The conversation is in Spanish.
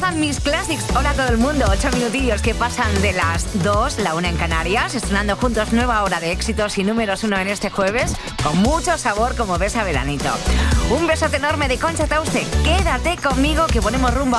comienzan mis Classics. Hola a todo el mundo, 8 minutillos que pasan de las 2, la 1 en Canarias, estrenando juntos nueva hora de éxitos y números 1 en este jueves, con mucho sabor como ves a veranito. Un besote enorme de Concha Tauste. Quédate conmigo que ponemos rumbo